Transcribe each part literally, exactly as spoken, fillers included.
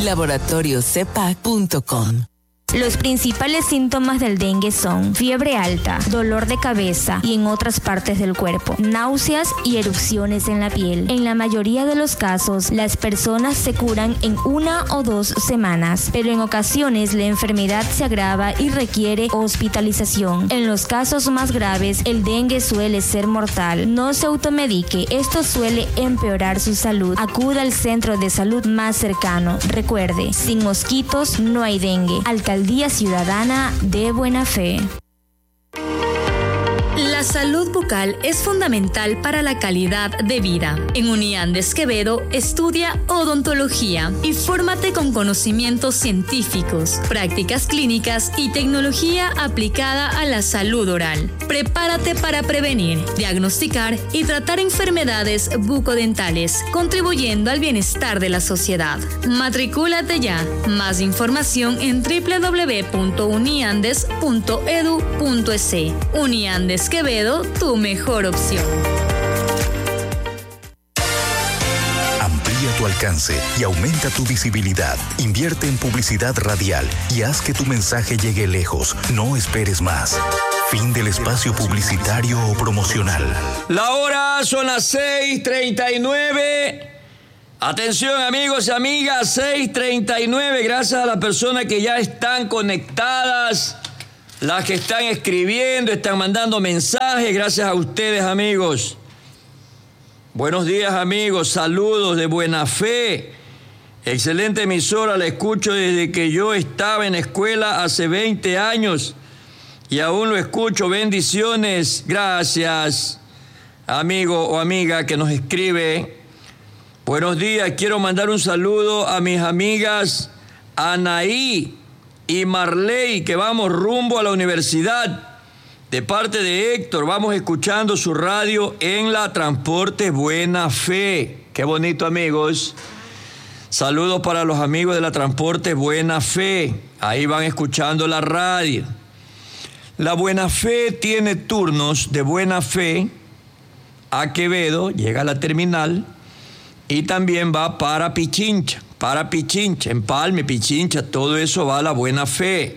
laboratorio cepac punto com. Los principales síntomas del dengue son fiebre alta, dolor de cabeza y en otras partes del cuerpo, náuseas y erupciones en la piel. En la mayoría de los casos, las personas se curan en una o dos semanas, pero en ocasiones la enfermedad se agrava y requiere hospitalización. En los casos más graves, el dengue suele ser mortal. No se automedique, esto suele empeorar su salud. Acuda al centro de salud más cercano. Recuerde, sin mosquitos no hay dengue. Alcaldía Ciudadana de Buena Fe. La salud bucal es fundamental para la calidad de vida. En Uniandes Quevedo estudia odontología y fórmate con conocimientos científicos, prácticas clínicas y tecnología aplicada a la salud oral. Prepárate para prevenir, diagnosticar y tratar enfermedades bucodentales, contribuyendo al bienestar de la sociedad. Matricúlate ya. Más información en doble u doble u doble u punto uniandes punto e d u punto e s. Uniandes Quevedo, tu mejor opción. Amplía tu alcance y aumenta tu visibilidad. Invierte en publicidad radial y haz que tu mensaje llegue lejos. No esperes más. Fin del espacio publicitario o promocional. La hora son las seis treinta y nueve. Atención amigos y amigas, seis treinta y nueve. Gracias a las personas que ya están conectadas. Las que están escribiendo, están mandando mensajes, gracias a ustedes, amigos. Buenos días, amigos, saludos de Buena Fe. Excelente emisora, la escucho desde que yo estaba en la escuela hace veinte años y aún lo escucho. Bendiciones, gracias, amigo o amiga que nos escribe. Buenos días, quiero mandar un saludo a mis amigas Anaí y Marley, que vamos rumbo a la universidad. De parte de Héctor, vamos escuchando su radio en la Transporte Buena Fe. Qué bonito, amigos. Saludos para los amigos de la Transporte Buena Fe. Ahí van escuchando la radio. La Buena Fe tiene turnos de Buena Fe a Quevedo, llega a la terminal, y también va para Pichincha. Para Pichincha, Empalme, Pichincha, todo eso va a la Buena Fe.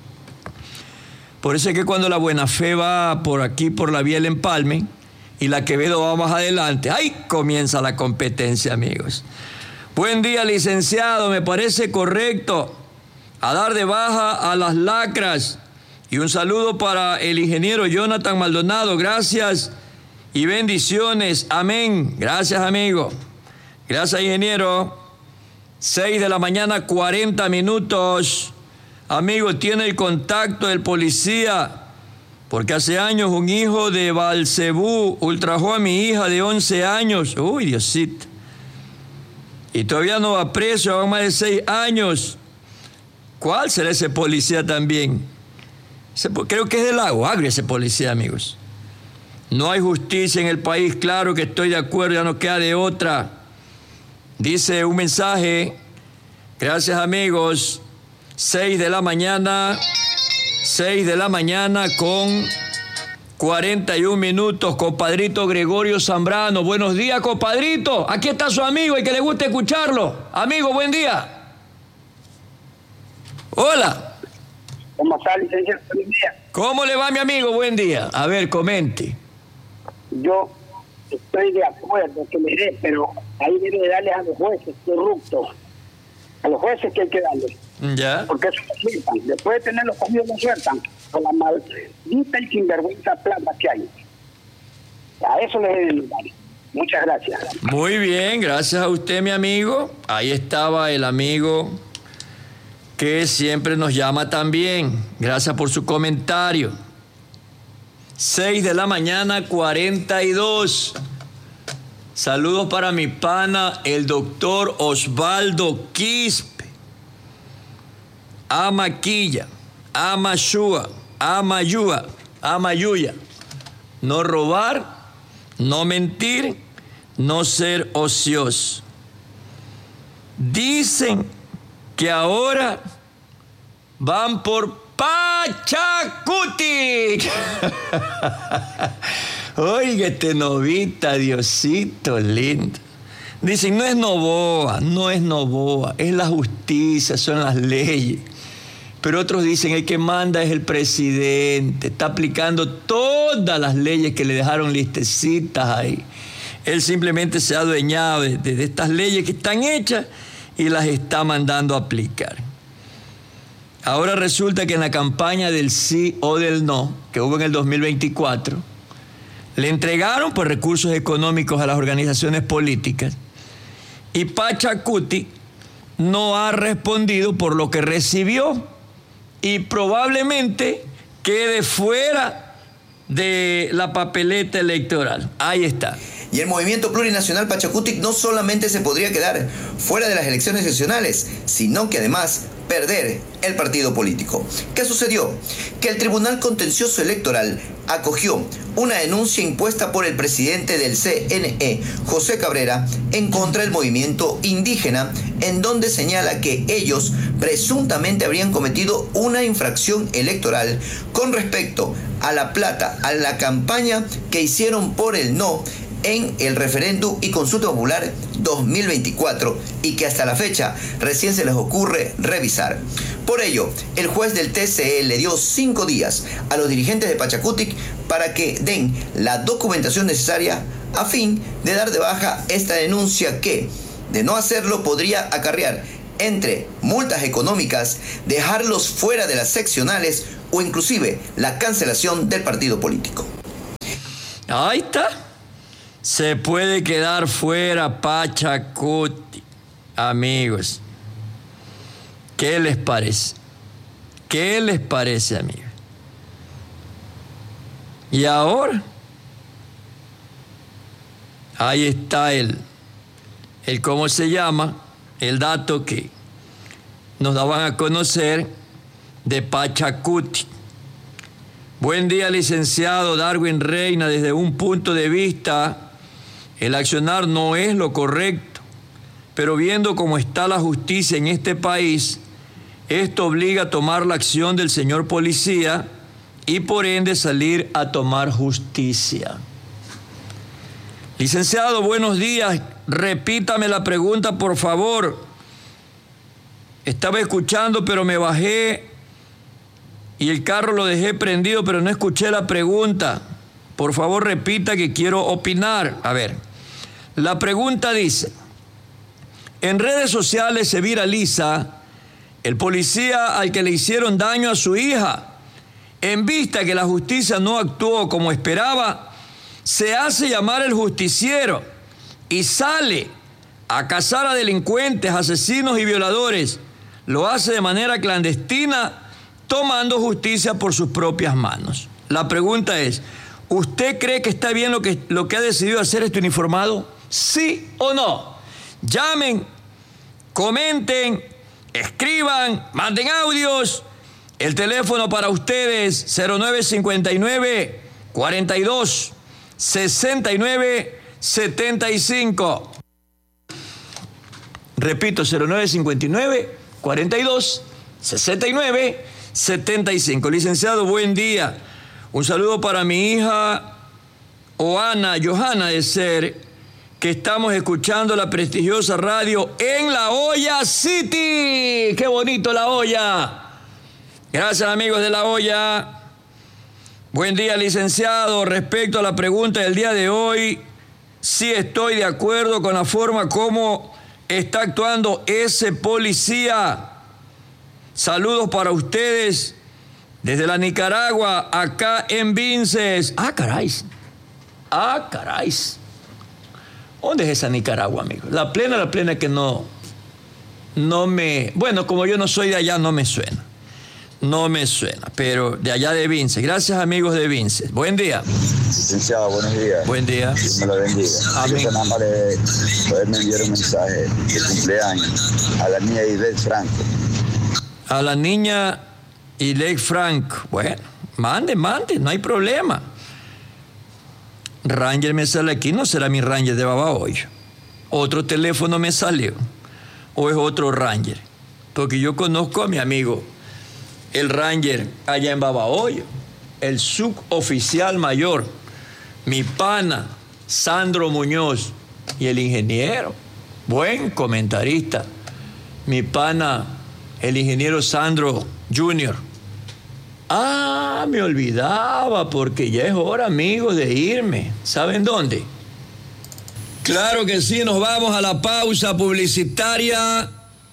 Por eso es que cuando la Buena Fe va por aquí, por la vía del Empalme, y la Quevedo va más adelante, ¡ay! Comienza la competencia, amigos. Buen día, licenciado, me parece correcto a dar de baja a las lacras. Y un saludo para el ingeniero Jonathan Maldonado, gracias y bendiciones, amén. Gracias, amigo. Gracias, ingeniero. seis de la mañana, cuarenta minutos. Amigo, tiene el contacto del policía, porque hace años un hijo de Balcebú ultrajó a mi hija de once años. Uy, Diosito. Y todavía no va preso, va más de seis años. ¿Cuál será ese policía también? Ese, creo que es de Lago Agrio ese policía, amigos. No hay justicia en el país, claro que estoy de acuerdo, ya no queda de otra. Dice un mensaje, gracias amigos, seis de la mañana, seis de la mañana con cuarenta y un minutos, compadrito Gregorio Zambrano. Buenos días, compadrito, aquí está su amigo y que le gusta escucharlo. Amigo, buen día. Hola. ¿Cómo está, licenciado? Buen día. ¿Cómo le va, mi amigo? Buen día. A ver, comente. Yo estoy de acuerdo que le dé, pero ahí debe darle a los jueces corruptos, a los jueces que hay que darle. Ya. Porque eso lo sueltan. Después de tenerlos comidos lo sueltan por la maldita y sinvergüenza plata que hay. A eso le deben dar. Muchas gracias. Muy bien, gracias a usted, mi amigo. Ahí estaba el amigo que siempre nos llama también. Gracias por su comentario. seis de la mañana, cuarenta y dos. Saludos para mi pana, el doctor Osvaldo Quispe. Amaquilla, Amashua, Amayúa, Amayuya. No robar, no mentir, no ser ocioso. Dicen que ahora van por Pachacuti. Oiga, este novita, Diosito lindo. Dicen, no es Novoa, no es Novoa, es la justicia, son las leyes. Pero otros dicen, el que manda es el presidente, está aplicando todas las leyes que le dejaron listecitas ahí. Él simplemente se ha adueñado de, de, de estas leyes que están hechas y las está mandando a aplicar. Ahora resulta que en la campaña del sí o del no, que hubo en el dos mil veinticuatro, le entregaron pues recursos económicos a las organizaciones políticas y Pachacuti no ha respondido por lo que recibió y probablemente quede fuera de la papeleta electoral. Ahí está. Y el movimiento plurinacional Pachacutic no solamente se podría quedar fuera de las elecciones nacionales, sino que además perder el partido político. ¿Qué sucedió? Que el Tribunal Contencioso Electoral acogió una denuncia impuesta por el presidente del C N E, José Cabrera, en contra del movimiento indígena, en donde señala que ellos presuntamente habrían cometido una infracción electoral con respecto a la plata, a la campaña que hicieron por el no en el referéndum y consulta popular dos mil veinticuatro y que hasta la fecha recién se les ocurre revisar. Por ello, el juez del T C E le dio cinco días a los dirigentes de Pachacutic para que den la documentación necesaria a fin de dar de baja esta denuncia que, de no hacerlo, podría acarrear entre multas económicas, dejarlos fuera de las seccionales o inclusive la cancelación del partido político. Ahí está. Se puede quedar fuera Pachacuti, amigos. ¿Qué les parece? ¿Qué les parece, amigos? Y ahora, ahí está el, el cómo se llama, el dato que nos daban a conocer de Pachacuti. Buen día, licenciado Darwin Reina. Desde un punto de vista, el accionar no es lo correcto, pero viendo cómo está la justicia en este país, esto obliga a tomar la acción del señor policía y por ende salir a tomar justicia. Licenciado, buenos días. Repítame la pregunta, por favor. Estaba escuchando, pero me bajé y el carro lo dejé prendido, pero no escuché la pregunta. Por favor, repita que quiero opinar. A ver, la pregunta dice, en redes sociales se viraliza el policía al que le hicieron daño a su hija. En vista que la justicia no actuó como esperaba, se hace llamar el justiciero y sale a cazar a delincuentes, asesinos y violadores. Lo hace de manera clandestina, tomando justicia por sus propias manos. La pregunta es, ¿usted cree que está bien lo que, lo que ha decidido hacer este uniformado? ¿Sí o no? Llamen, comenten, escriban, manden audios. El teléfono para ustedes, cero nueve cincuenta y nueve, cuarenta y dos, sesenta y nueve, setenta y cinco. Repito, cero nueve cincuenta y nueve, cuarenta y dos, sesenta y nueve, setenta y cinco. Licenciado, buen día. Un saludo para mi hija Oana, Johanna de Ser, que estamos escuchando la prestigiosa radio en La Hoya City. ¡Qué bonito La Hoya! Gracias, amigos de La Hoya. Buen día, licenciado. Respecto a la pregunta del día de hoy, sí estoy de acuerdo con la forma como está actuando ese policía. Saludos para ustedes desde la Nicaragua, acá en Vinces. Ah, caray. Ah, caray. ¿Dónde es esa Nicaragua, amigo? La plena, la plena que no, no me... Bueno, como yo no soy de allá, no me suena. No me suena, pero de allá de Vinces. Gracias, amigos de Vinces. Buen día. Licenciado, buenos días. Buen día. Dios me lo bendiga. Amén. Yo nada más le poderme enviar un mensaje de cumpleaños a la niña Ivette Franco. A la niña Ivette Franco. Bueno, mande, mande, no hay problema. Ranger me sale aquí, no será mi Ranger de Babahoyo. Otro teléfono me salió. O es otro Ranger. Porque yo conozco a mi amigo, el Ranger allá en Babahoyo, el suboficial mayor, mi pana, Sandro Muñoz, y el ingeniero. buen comentarista, mi pana, el ingeniero Sandro junior Ah, me olvidaba, porque ya es hora, amigos, de irme. ¿Saben dónde? Claro que sí, nos vamos a la pausa publicitaria.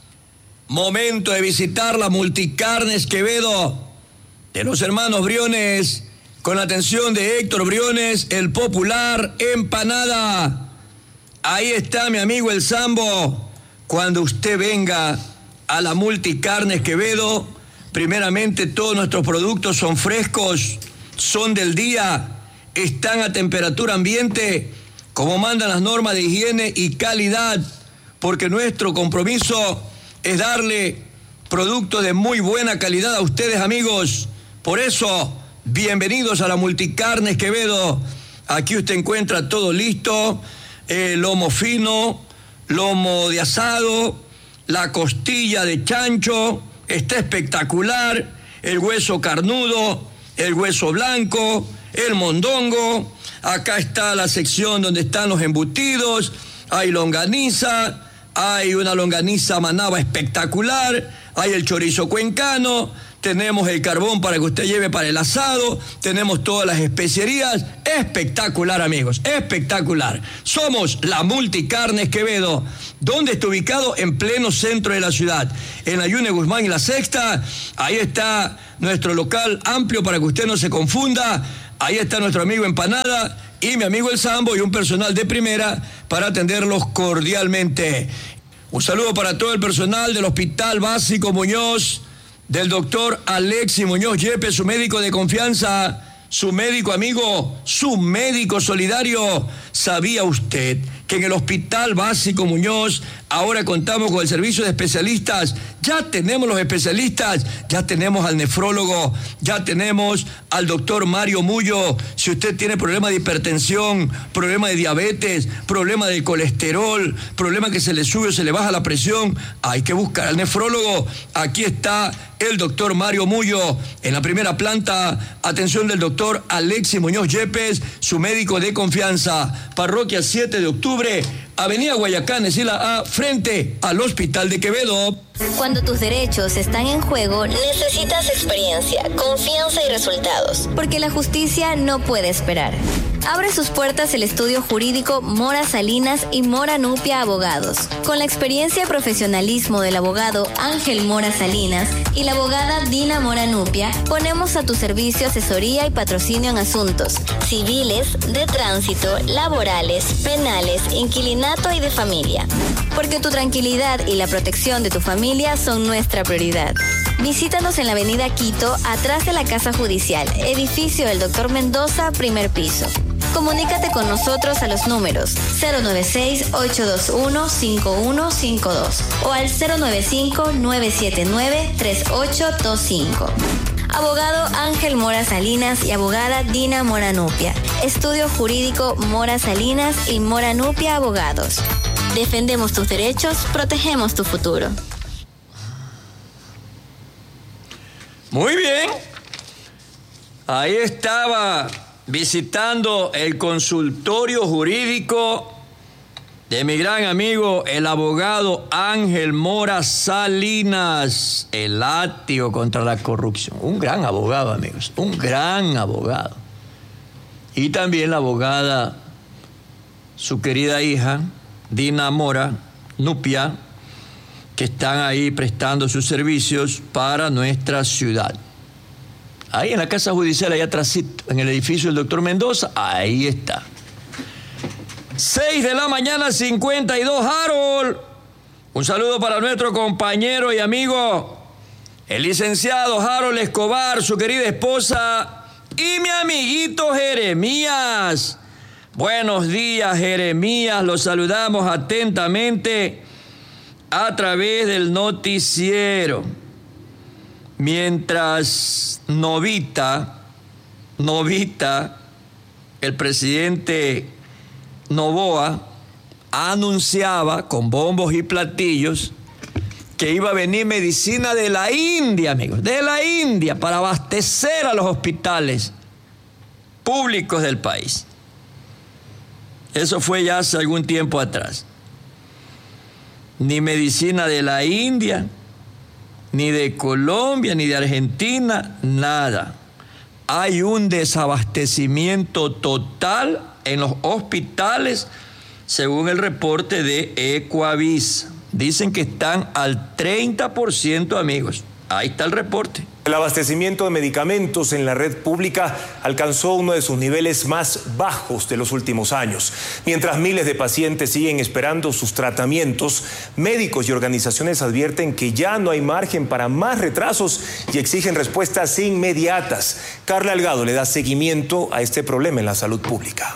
Momento de visitar la Multicarnes Quevedo de los hermanos Briones, con la atención de Héctor Briones, el popular empanada. Ahí está mi amigo el Sambo. Cuando usted venga a la Multicarnes Quevedo, primeramente todos nuestros productos son frescos, son del día, están a temperatura ambiente, como mandan las normas de higiene y calidad, porque nuestro compromiso es darle productos de muy buena calidad a ustedes, amigos. Por eso, bienvenidos a la Multicarnes Quevedo. Aquí usted encuentra todo listo, eh, lomo fino, lomo de asado, la costilla de chancho, está espectacular, el hueso carnudo, el hueso blanco, el mondongo. Acá está la sección donde están los embutidos, hay longaniza, hay una longaniza manaba espectacular, hay el chorizo cuencano, tenemos el carbón para que usted lleve para el asado, tenemos todas las especierías. Espectacular, amigos, espectacular. Somos la Multicarnes Quevedo. ¿Dónde está ubicado? En pleno centro de la ciudad, en la Yune Guzmán y la Sexta. Ahí está nuestro local amplio para que usted no se confunda. Ahí está nuestro amigo Empanada y mi amigo el Sambo, y un personal de primera para atenderlos cordialmente. Un saludo para todo el personal del Hospital Básico Muñoz, del doctor Alexis Muñoz Yepes, su médico de confianza, su médico amigo, su médico solidario. ¿Sabía usted que en el Hospital Básico Muñoz ahora contamos con el servicio de especialistas? Ya tenemos los especialistas, ya tenemos al nefrólogo, ya tenemos al doctor Mario Mullo. Si usted tiene problema de hipertensión, problema de diabetes, problema de colesterol, problema que se le sube o se le baja la presión, hay que buscar al nefrólogo. Aquí está el doctor Mario Mullo en la primera planta. Atención del doctor Alexis Muñoz Yepes, su médico de confianza. Parroquia siete de octubre, Avenida Guayacán, Esila A, frente al Hospital de Quevedo. Cuando tus derechos están en juego, necesitas experiencia, confianza y resultados, porque la justicia no puede esperar. Abre sus puertas el estudio jurídico Mora Salinas y Mora Nupia Abogados. Con la experiencia y profesionalismo del abogado Ángel Mora Salinas y la abogada Dina Mora Nupia, ponemos a tu servicio asesoría y patrocinio en asuntos civiles, de tránsito, laborales, penales, inquilinato y de familia. Porque tu tranquilidad y la protección de tu familia son nuestra prioridad. Visítanos en la avenida Quito, atrás de la Casa Judicial, edificio del doctor Mendoza, primer piso. Comunícate con nosotros a los números cero nueve seis, ocho dos uno, cinco uno cinco dos o al cero nueve cinco, nueve siete nueve, tres ocho dos cinco. Abogado Ángel Mora Salinas y abogada Dina Mora Nupia. Estudio jurídico Mora Salinas y Mora Nupia Abogados. Defendemos tus derechos, protegemos tu futuro. Muy bien. Ahí estaba visitando el consultorio jurídico de mi gran amigo, el abogado Ángel Mora Salinas, el látigo contra la corrupción. Un gran abogado, amigos, un gran abogado. Y también la abogada, su querida hija, Dina Mora Nupia, que están ahí prestando sus servicios para nuestra ciudad. Ahí en la Casa Judicial, allá atrásito, en el edificio del doctor Mendoza, ahí está. seis de la mañana, cincuenta y dos, Harold. Un saludo para nuestro compañero y amigo, el licenciado Harold Escobar, su querida esposa y mi amiguito Jeremías. Buenos días, Jeremías. Los saludamos atentamente a través del noticiero. Mientras Novita, Novita, el presidente Noboa, anunciaba con bombos y platillos que iba a venir medicina de la India, amigos, de la India, para abastecer a los hospitales públicos del país. Eso fue ya hace algún tiempo atrás. ni medicina de la India, ni de Colombia, ni de Argentina, nada. Hay un desabastecimiento total en los hospitales, según el reporte de Ecoavis. Dicen que están al treinta por ciento, amigos. Ahí está el reporte. El abastecimiento de medicamentos en la red pública alcanzó uno de sus niveles más bajos de los últimos años. Mientras miles de pacientes siguen esperando sus tratamientos, médicos y organizaciones advierten que ya no hay margen para más retrasos y exigen respuestas inmediatas. Carla Delgado le da seguimiento a este problema en la salud pública.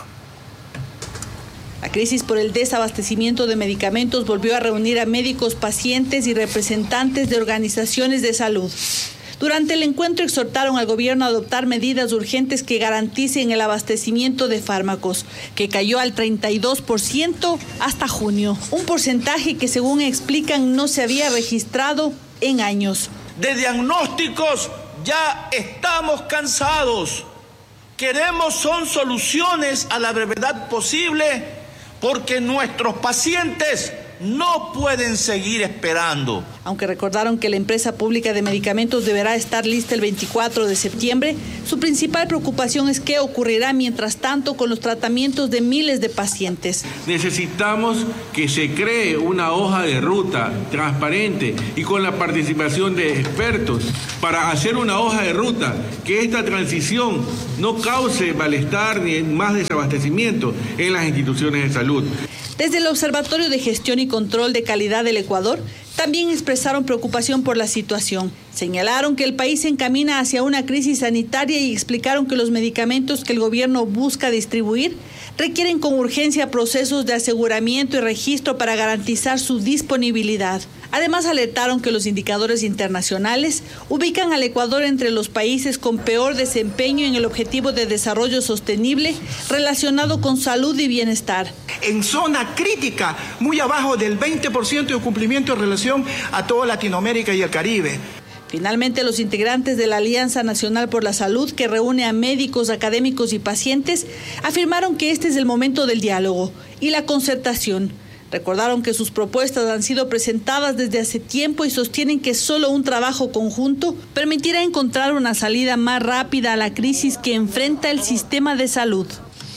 La crisis por el desabastecimiento de medicamentos volvió a reunir a médicos, pacientes y representantes de organizaciones de salud. Durante el encuentro exhortaron al gobierno a adoptar medidas urgentes que garanticen el abastecimiento de fármacos, que cayó al treinta y dos por ciento hasta junio, un porcentaje que, según explican, no se había registrado en años. De diagnósticos ya estamos cansados. Queremos son soluciones a la brevedad posible, porque nuestros pacientes no pueden seguir esperando. Aunque recordaron que la empresa pública de medicamentos deberá estar lista el veinticuatro de septiembre, su principal preocupación es qué ocurrirá mientras tanto con los tratamientos de miles de pacientes. Necesitamos que se cree una hoja de ruta transparente y con la participación de expertos para hacer una hoja de ruta que esta transición no cause malestar ni más desabastecimiento en las instituciones de salud. Desde el Observatorio de Gestión y Control de Calidad del Ecuador, también expresaron preocupación por la situación. Señalaron que el país se encamina hacia una crisis sanitaria y explicaron que los medicamentos que el gobierno busca distribuir requieren con urgencia procesos de aseguramiento y registro para garantizar su disponibilidad. Además, alertaron que los indicadores internacionales ubican al Ecuador entre los países con peor desempeño en el objetivo de desarrollo sostenible relacionado con salud y bienestar. En zona crítica, muy abajo del veinte por ciento de cumplimiento en relación a toda Latinoamérica y el Caribe. Finalmente, los integrantes de la Alianza Nacional por la Salud, que reúne a médicos, académicos y pacientes, afirmaron que este es el momento del diálogo y la concertación. Recordaron que sus propuestas han sido presentadas desde hace tiempo y sostienen que solo un trabajo conjunto permitirá encontrar una salida más rápida a la crisis que enfrenta el sistema de salud.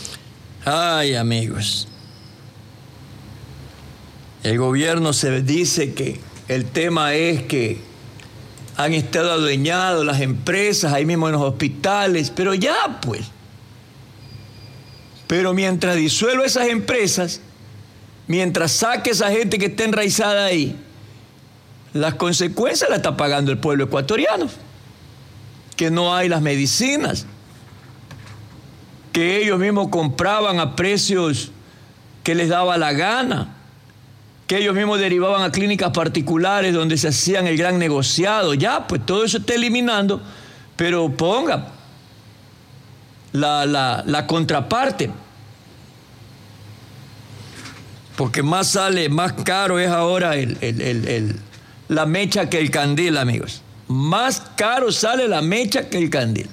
Ay, amigos. El gobierno se dice que el tema es que han estado adueñados las empresas ahí mismo en los hospitales, pero ya pues. Pero mientras disuelva esas empresas, mientras saque esa gente que está enraizada ahí, las consecuencias las está pagando el pueblo ecuatoriano. Que no hay las medicinas, que ellos mismos compraban a precios que les daba la gana, que ellos mismos derivaban a clínicas particulares donde se hacían el gran negociado. Ya, pues todo eso está eliminando, pero ponga la, la, la contraparte. Porque más sale, más caro es ahora el, el, el, el, la mecha que el candil, amigos. Más caro sale la mecha que el candil.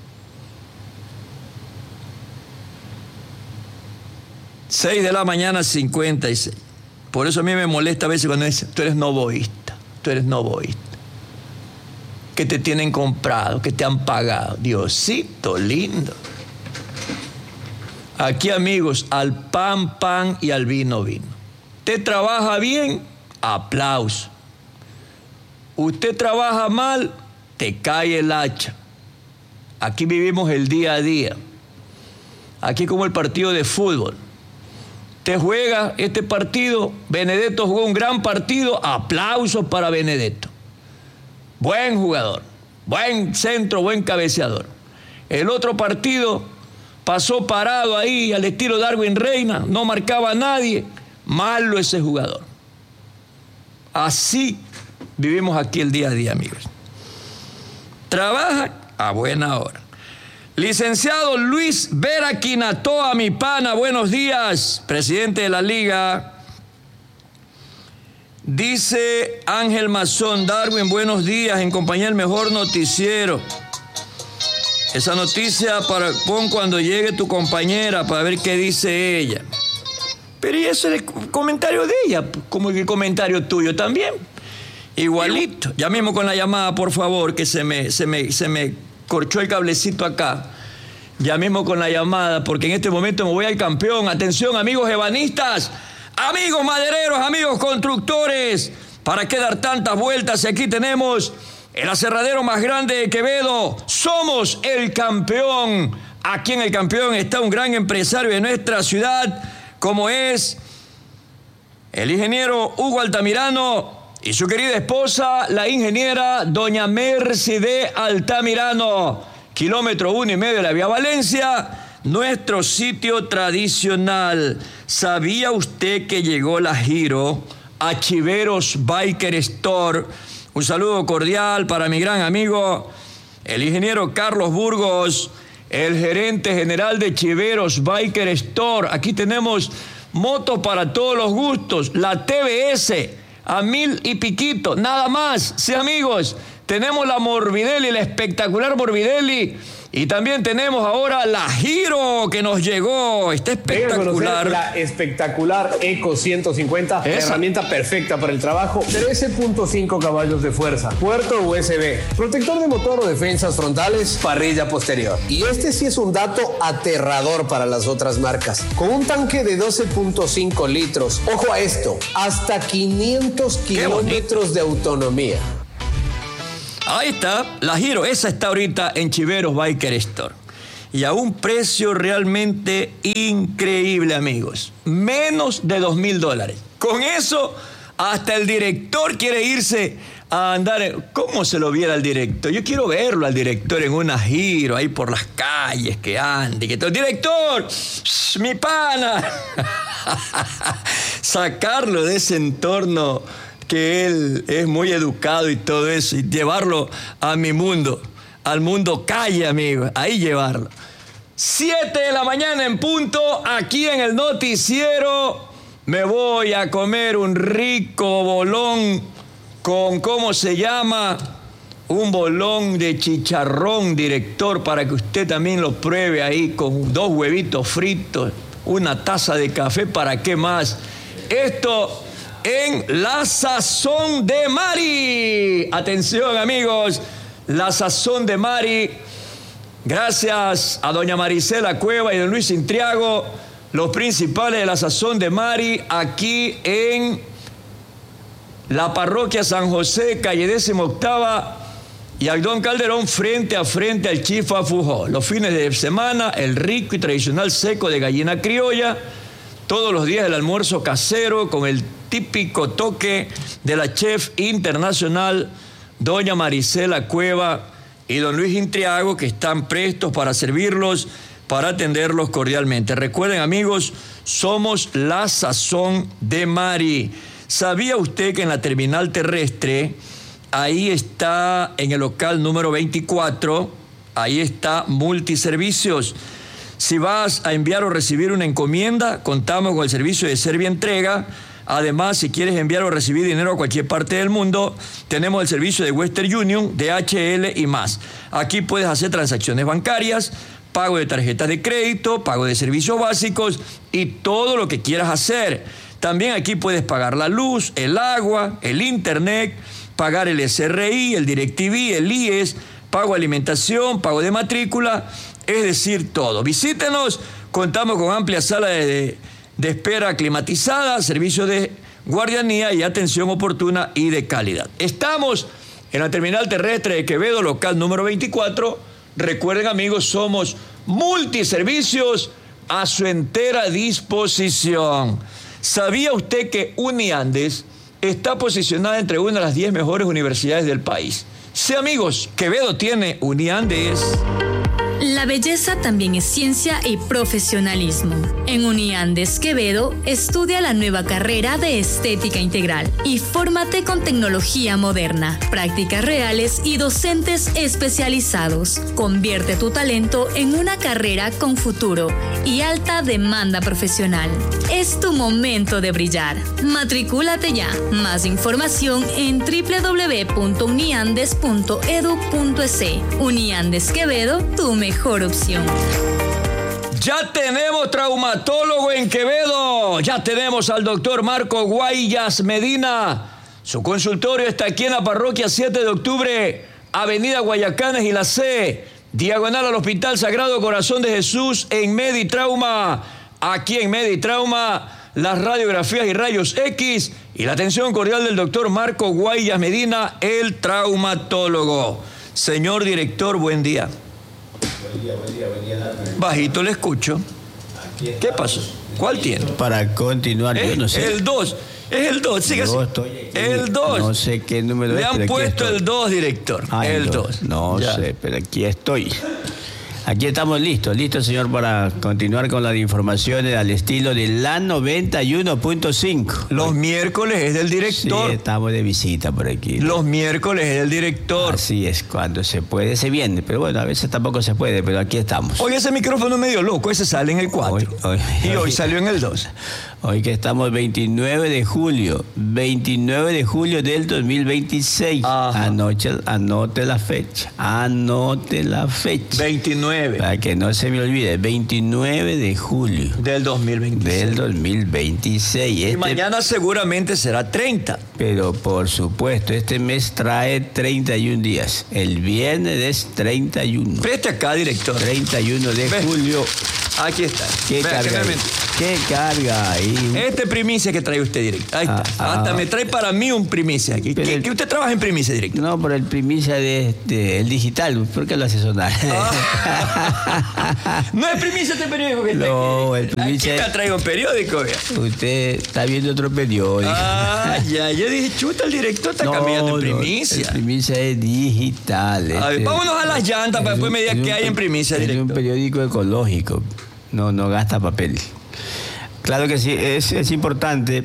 seis de la mañana, cincuenta y seis. Por eso a mí me molesta a veces cuando dicen, tú eres novoísta, tú eres novoísta. Que te tienen comprado, que te han pagado. Diosito lindo. Aquí, amigos, al pan, pan y al vino, vino. Usted trabaja bien, aplauso. Usted trabaja mal, te cae el hacha. Aquí vivimos el día a día. Aquí como el partido de fútbol. Usted juega este partido, Benedetto jugó un gran partido, aplausos para Benedetto. Buen jugador, buen centro, buen cabeceador. El otro partido pasó parado ahí al estilo Darwin Reina, no marcaba a nadie, malo ese jugador. Así vivimos aquí el día a día, amigos. Trabaja a buena hora. Licenciado Luis Vera Quinatoa, mi pana, buenos días, presidente de la Liga. Dice Ángel Mazón, Darwin, buenos días, en compañía del mejor noticiero. Esa noticia para, pon cuando llegue tu compañera para ver qué dice ella. Pero y ese es el comentario de ella, como el comentario tuyo también. Igualito. Ya mismo con la llamada, por favor, que se me, se me, se me corchó el cablecito acá. Ya mismo con la llamada, porque en este momento me voy al campeón. Atención, amigos ebanistas, amigos madereros, amigos constructores. ¿Para qué dar tantas vueltas? Aquí tenemos el aserradero más grande de Quevedo. Somos el campeón. Aquí en el campeón está un gran empresario de nuestra ciudad, como es el ingeniero Hugo Altamirano y su querida esposa, la ingeniera doña Mercy de Altamirano. Kilómetro uno y medio de la vía Valencia, nuestro sitio tradicional. ¿Sabía usted que llegó la Giro a Chiveros Biker Store? Un saludo cordial para mi gran amigo, el ingeniero Carlos Burgos, el gerente general de Chiveros Biker Store. Aquí tenemos motos para todos los gustos, la T V S a mil y piquito, nada más. Sí, amigos, tenemos la Morbidelli, la espectacular Morbidelli. Y también tenemos ahora la Giro que nos llegó. Está espectacular. La espectacular Eco ciento cincuenta, la herramienta perfecta para el trabajo. trece punto cinco caballos de fuerza, puerto U S B, protector de motor o defensas frontales, parrilla posterior. Y este sí es un dato aterrador para las otras marcas. Con un tanque de doce punto cinco litros. Ojo a esto, hasta quinientos kilómetros de autonomía. Ahí está, la Giro, esa está ahorita en Chiveros Biker Store. Y a un precio realmente increíble, amigos. Menos de dos mil dólares. Con eso, hasta el director quiere irse a andar. ¿Cómo se lo viera al director? Yo quiero verlo al director en una Giro, ahí por las calles, que ande. Que todo. ¡Director! ¡Shh, mi pana! Sacarlo de ese entorno que él es muy educado y todo eso, y llevarlo a mi mundo, al mundo calle, amigos, ahí llevarlo. Siete de la mañana en punto, aquí en el noticiero, me voy a comer un rico bolón con, ¿cómo se llama? Un bolón de chicharrón, director, para que usted también lo pruebe ahí, con dos huevitos fritos, una taza de café, ¿para qué más? Esto en La Sazón de Mari. Atención, amigos, La Sazón de Mari. Gracias a doña Marisela Cueva y don Luis Intriago, los principales de La Sazón de Mari, aquí en la parroquia San José, calle décima octava, y Aldón Calderón, frente a frente al Chifa Fujó. Los fines de semana, el rico y tradicional seco de gallina criolla. Todos los días el almuerzo casero con el típico toque de la chef internacional doña Marisela Cueva y don Luis Intriago, que están prestos para servirlos, para atenderlos cordialmente. Recuerden, amigos, somos La Sazón de Mari. ¿Sabía usted que en la terminal terrestre, ahí está en el local número veinticuatro, ahí está Multiservicios? Si vas a enviar o recibir una encomienda, contamos con el servicio de Servientrega. Además, si quieres enviar o recibir dinero a cualquier parte del mundo, tenemos el servicio de Western Union, D H L y más. Aquí puedes hacer transacciones bancarias, pago de tarjetas de crédito, pago de servicios básicos y todo lo que quieras hacer. También aquí puedes pagar la luz, el agua, el internet, pagar el S R I, el DirecTV, el I E S, pago de alimentación, pago de matrícula, es decir, todo. Visítenos, contamos con amplia sala de, de espera climatizada, servicio de guardianía y atención oportuna y de calidad. Estamos en la terminal terrestre de Quevedo, local número veinticuatro. Recuerden, amigos, somos Multiservicios a su entera disposición. ¿Sabía usted que Uniandes está posicionada entre una de las diez mejores universidades del país? Sí, amigos, Quevedo tiene Uniandes. La belleza también es ciencia y profesionalismo. En Uniandes Quevedo, estudia la nueva carrera de Estética Integral y fórmate con tecnología moderna, prácticas reales y docentes especializados. Convierte tu talento en una carrera con futuro y alta demanda profesional. Es tu momento de brillar. Matricúlate ya. Más información en doble u doble u doble u punto uniandes punto edu punto es. Uniandes Quevedo, tu mejor opción. Ya tenemos traumatólogo en Quevedo. Ya tenemos al doctor Marco Guayas Medina. Su consultorio está aquí en la parroquia siete de octubre, Avenida Guayacanes y la C, diagonal al Hospital Sagrado Corazón de Jesús en Meditrauma. Aquí en Meditrauma, las radiografías y rayos X y la atención cordial del doctor Marco Guayas Medina, el traumatólogo. Señor director, buen día. Buen día, buen día, buen día. Bajito le escucho. ¿Qué pasó? ¿Cuál tiene? Para continuar, ¿Eh? yo no sé. El dos. Es el dos, sigue así. El dos. No sé qué número Le es. han puesto el dos, director. Ah, el dos. No ya. sé, pero aquí estoy. Aquí estamos listos, listos, señor, para continuar con las informaciones al estilo de la noventa y uno punto cinco. Los miércoles es del director. Sí, estamos de visita por aquí. Los miércoles es del director. Así es, cuando se puede se viene, pero bueno, a veces tampoco se puede, pero aquí estamos. Hoy ese micrófono es medio loco, ese sale en el cuatro. Hoy, hoy, y hoy, hoy salió en el dos. Hoy que estamos veintinueve de julio, veintinueve de julio del dos mil veintiséis. Ajá. Anoche, anote la fecha, anote la fecha. veintinueve. Para que no se me olvide, veintinueve de julio. Del dos mil veintiséis. Del dos mil veintiséis. Y este, mañana seguramente será treinta. Pero por supuesto, este mes trae treinta y un días. El viernes es treinta y uno. Preste acá, director. treinta y uno de Ve. julio. Aquí está. ¿Qué Ve, carga ahí? ¿Qué carga ahí? Este primicia que trae usted, director. Ahí está. Ah, Hasta ah, me trae para mí un primicia aquí. ¿Qué, el, ¿Qué usted trabaja en primicia, director? No, pero el primicia de, de el digital. ¿Por qué lo hace sonar? Ah. No es primicia este periódico que está No, aquí. el primicia. Aquí te traído un periódico, vea. Usted está viendo otro periódico. Ah, ya. Yo dije, chuta, el director está no, cambiando en primicia. No, el primicia es digital. A ver, este, vámonos a las llantas para después me diga qué hay en primicia, es director. Es un periódico ecológico. No, no gasta papel. Claro que sí, es, es importante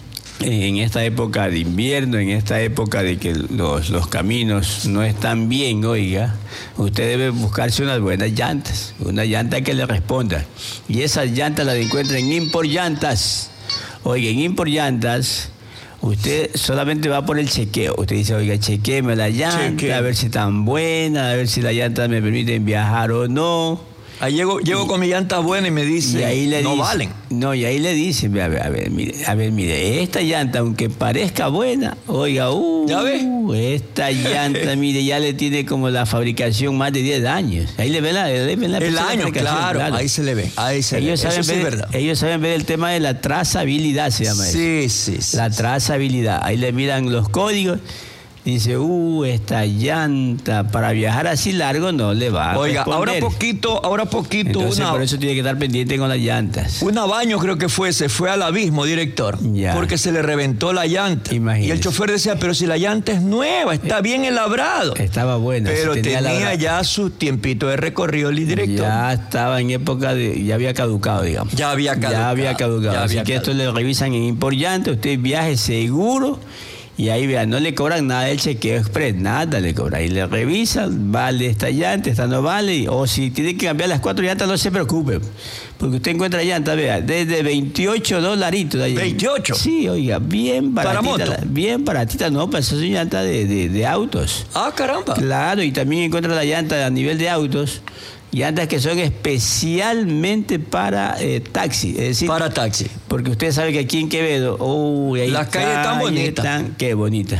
en esta época de invierno, en esta época de que los, los caminos no están bien, oiga, usted debe buscarse unas buenas llantas, una llanta que le responda. Y esas llantas las encuentra en Import Llantas. Oiga, en Import Llantas, usted solamente va por el chequeo. Usted dice, oiga, chequéeme la llanta, Cheque. a ver si están buena, a ver si la llanta me permiten viajar o no. Ahí llego, llego y, con mi llanta buena y me dice, y ahí le no dice, valen. No, y ahí le dice, a ver, a ver, mire, a ver, mire, esta llanta, aunque parezca buena, oiga, uh, ¿ya ve? Esta llanta, mire, ya le tiene como la fabricación más de diez años. Ahí le ven la, le ven la el año, claro, claro, ahí se le ve, ahí se ellos le ve. Saben Eso ver, sí es verdad. Ellos saben ver el tema de la trazabilidad, se llama sí, eso. Sí, sí. La sí. trazabilidad. Ahí le miran los códigos. Dice, uh, esta llanta para viajar así largo no le va a Oiga, responder. ahora poquito, ahora poquito. Entonces, una, por eso tiene que estar pendiente con las llantas. Una baño creo que fue, se fue al abismo, director. Ya. Porque se le reventó la llanta. Imagínese. Y el chofer decía, pero si la llanta es nueva, está bien enlabrado. Estaba buena. Pero si tenía, tenía ya su tiempito de recorrido el director. Ya estaba en época de, ya había caducado, digamos. Ya había caducado. Ya había caducado. Ya Así había que caducado. esto le revisan en Import Llanta, usted viaje seguro. Y ahí vean, no le cobran nada del chequeo express, nada le cobran. Ahí le revisan, vale esta llanta, esta no vale. O si tiene que cambiar las cuatro llantas, no se preocupe. Porque usted encuentra llantas, vea, desde veintiocho dolaritos. ¿veintiocho? Sí, oiga, bien baratita. ¿Para moto? Bien baratita, no, para eso son llantas de, de, de autos. Ah, caramba. Claro, y también encuentra la llanta a nivel de autos. Llantas que son especialmente para eh, taxi, es decir, para taxi. Porque usted sabe que aquí en Quevedo, oh, hay las calles tan bonitas. Tan, qué bonita.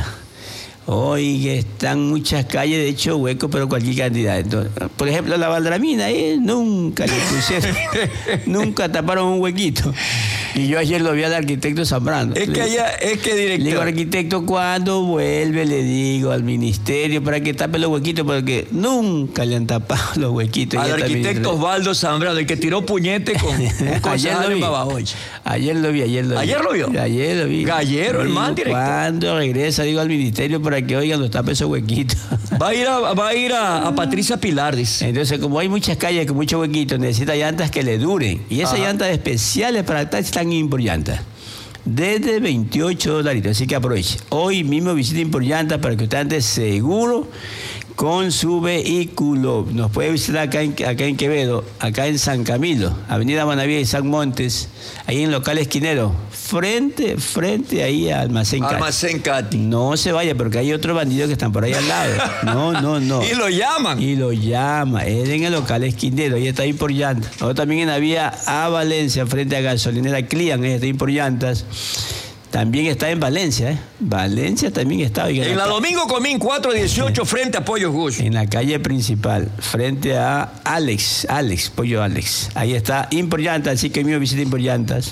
Oiga, están muchas calles, de hecho, huecos, pero cualquier cantidad. Entonces, por ejemplo, la Valdramina, eh, nunca le pusieron, nunca taparon un huequito. Y yo ayer lo vi al arquitecto Zambrano. Es que allá, es que director. Le digo, arquitecto, cuando vuelve, le digo al ministerio para que tape los huequitos, porque nunca le han tapado los huequitos. Al arquitecto Osvaldo Zambrano, el que tiró puñete con un concejal en Babahoyo. Ayer lo vi, ayer lo vi. ¿Ayer lo vio? Ayer lo vi. Gallero, el man, director. Cuando regresa, digo al ministerio para que oigan los tape esos huequitos. Va a ir a, va a, ir a, a Patricia Pilar, dice. Entonces, como hay muchas calles con muchos huequitos, necesita llantas que le duren. Y esas Ajá. llantas especiales para taxi están Import Llantas. Desde veintiocho dolaritos. Así que aproveche. Hoy mismo visite Import Llantas para que usted ande seguro con su vehículo. Nos puede visitar acá en, acá en Quevedo, acá en San Camilo, Avenida Bonavía y San Montes, ahí en local esquinero, frente, frente ahí a Almacén Cati. Almacén Cati. No se vaya, porque hay otros bandidos que están por ahí al lado. No, no, no. Y lo llaman. Y lo llama. Es en el local esquinero, ahí está ahí por llantas. O también en la vía a Valencia, frente a gasolinera Clian, ahí está ahí por llantas. También está en Valencia, ¿eh? Valencia también está. Oiga, en la acá. Domingo Comín cuatrocientos dieciocho, sí. Frente a Pollo Gus. En la calle principal, frente a Alex, Alex, Pollo Alex. Ahí está Imporllantas, así que mío visita Imporllantas.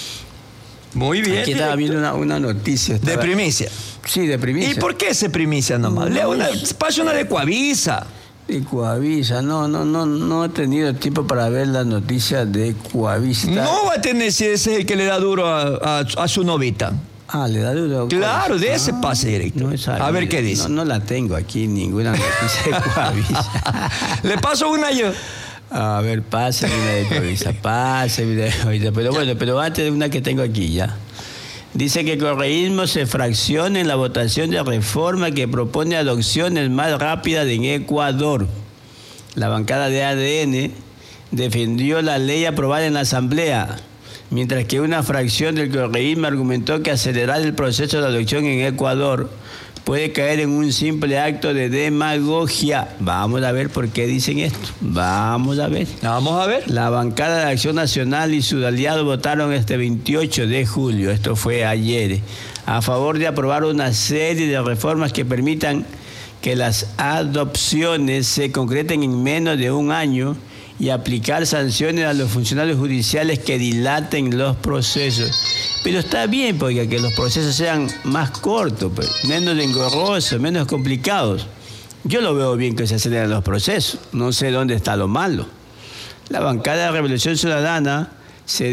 Muy bien. Aquí estaba viendo una, una noticia. Estaba... De primicia. Sí, de primicia. ¿Y por qué ese primicia nomás? No, Lea una, pase una de Coavisa. De Coavisa, no, no, no, no he tenido tiempo para ver la noticia de Coavisa. No va a tener si ese es el que le da duro a, a, a su novita. Ah, le da duro. Claro, de ese ah, pase directo. No esa, a ver qué dice. No, no la tengo aquí, ninguna noticia de Coavisa. Le paso una yo. A ver, pase una de Coavisa, pase una de Coavisa. Pero bueno, pero antes de una que tengo aquí ya. Dice que el correísmo se fracciona en la votación de reforma que propone adopciones más rápidas en Ecuador. La bancada de A D N defendió la ley aprobada en la Asamblea, mientras que una fracción del correísmo argumentó que acelerar el proceso de adopción en Ecuador puede caer en un simple acto de demagogia. Vamos a ver por qué dicen esto. Vamos a ver. Vamos a ver. La bancada de Acción Nacional y sus aliados votaron este veintiocho de julio, esto fue ayer, a favor de aprobar una serie de reformas que permitan que las adopciones se concreten en menos de un año y aplicar sanciones a los funcionarios judiciales que dilaten los procesos. Pero está bien, porque que los procesos sean más cortos, pues, menos engorrosos, menos complicados. Yo lo veo bien que se aceleren los procesos. No sé dónde está lo malo. La bancada de Revolución Ciudadana se